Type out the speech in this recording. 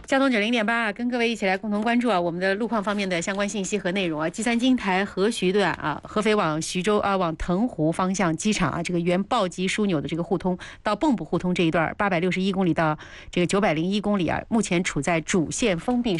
交通90.8跟各位一起来共同关注我们的路况方面的相关信息和内容G3京台合徐段合肥往徐州往腾湖方向机场这个原暴击枢纽的这个互通到蚌埠互通这一段861公里到这个901公里目前处在主线封闭